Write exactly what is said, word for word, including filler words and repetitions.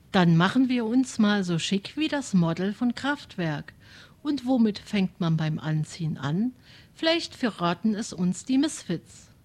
Dann machen wir uns mal so schick wie das Model von Kraftwerk. Und womit fängt man beim Anziehen an? Vielleicht verraten es uns die Misfits.